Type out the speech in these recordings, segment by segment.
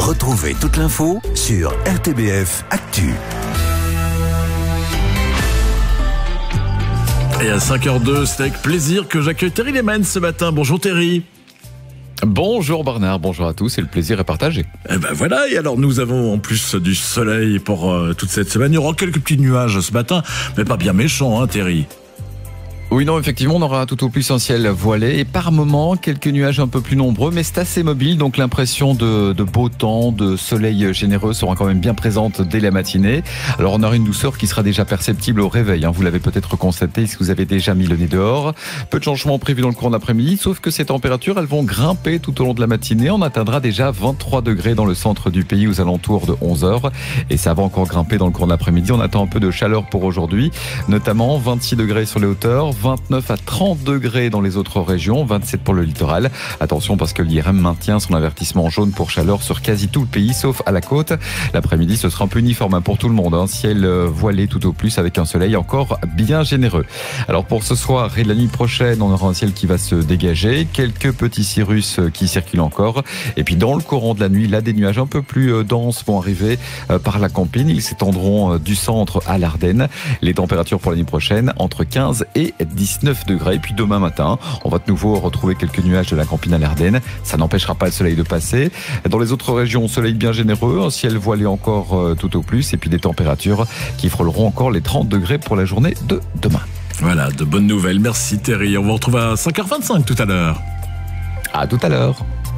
Retrouvez toute l'info sur RTBF Actu. Et à 5h02, c'est avec plaisir que j'accueille Thierry Lehmann ce matin. Bonjour Thierry. Bonjour Bernard, bonjour à tous, et le plaisir est partagé. Et ben voilà, et alors nous avons en plus du soleil pour toute cette semaine. Il y aura quelques petits nuages ce matin, mais pas bien méchants, hein Thierry. Oui, non, effectivement, on aura tout au plus un ciel voilé et par moments quelques nuages un peu plus nombreux, mais c'est assez mobile, donc l'impression de beau temps, de soleil généreux sera quand même bien présente dès la matinée. Alors on aura une douceur qui sera déjà perceptible au réveil, hein. Vous l'avez peut-être constaté si vous avez déjà mis le nez dehors. Peu de changements prévus dans le courant de l'après-midi, sauf que ces températures, elles vont grimper tout au long de la matinée. On atteindra déjà 23 degrés dans le centre du pays aux alentours de 11h, et ça va encore grimper dans le courant de l'après-midi. On attend un peu de chaleur pour aujourd'hui, notamment 26 degrés sur les hauteurs, 29 à 30 degrés dans les autres régions, 27 pour le littoral. Attention parce que l'IRM maintient son avertissement jaune pour chaleur sur quasi tout le pays, sauf à la côte. L'après-midi, ce sera un peu uniforme pour tout le monde. Un ciel voilé tout au plus avec un soleil encore bien généreux. Alors pour ce soir et la nuit prochaine, on aura un ciel qui va se dégager. Quelques petits cirrus qui circulent encore. Et puis dans le courant de la nuit, là, des nuages un peu plus denses vont arriver par la Campine. Ils s'étendront du centre à l'Ardenne. Les températures pour la nuit prochaine, entre 15 et 19 degrés. Et puis demain matin, on va de nouveau retrouver quelques nuages de la Campine à l'Ardenne. Ça n'empêchera pas le soleil de passer. Dans les autres régions, soleil bien généreux, un ciel voilé encore tout au plus, et puis des températures qui frôleront encore les 30 degrés pour la journée de demain. Voilà, de bonnes nouvelles. Merci Thierry. On vous retrouve à 5h25 tout à l'heure. À tout à l'heure.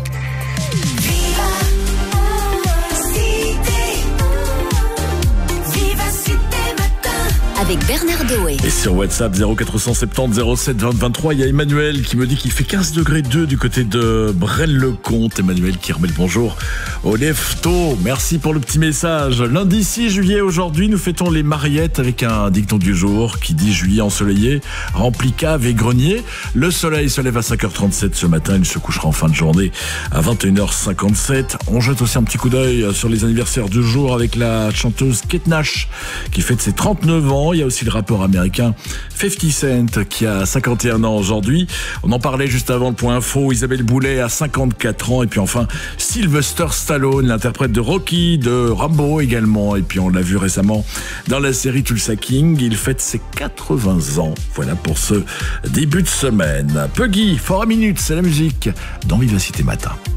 Avec Bernard Doé. Et sur WhatsApp 0470 07 20 23, il y a Emmanuel qui me dit qu'il fait 15 degrés 2 du côté de Braine-le-Comte. Emmanuel qui remet le bonjour au lefto. Merci pour le petit message. Lundi 6 juillet, aujourd'hui, nous fêtons les Mariettes avec un dicton du jour qui dit juillet ensoleillé, rempli cave et grenier. Le soleil se lève à 5h37 ce matin, il se couchera en fin de journée à 21h57. On jette aussi un petit coup d'œil sur les anniversaires du jour avec la chanteuse Kate Nash qui fête ses 39 ans. Il y a aussi le rappeur américain 50 Cent qui a 51 ans aujourd'hui. On en parlait juste avant le point info. Isabelle Boulay a 54 ans. Et puis enfin, Sylvester Stallone, l'interprète de Rocky, de Rambo également. Et puis on l'a vu récemment dans la série Tulsa King. Il fête ses 80 ans. Voilà pour ce début de semaine. Puggy, for a minute, c'est la musique dans Vivacité Matin.